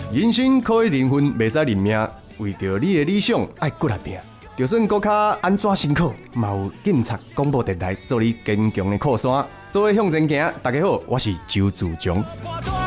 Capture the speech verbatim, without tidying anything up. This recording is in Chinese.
人生可以零分，袂使认命。为着你的理想，爱骨力拼。就算搁较安怎辛苦，嘛有警察广播电台做你坚强的靠山。做伙向前行，大家好，我是周自强。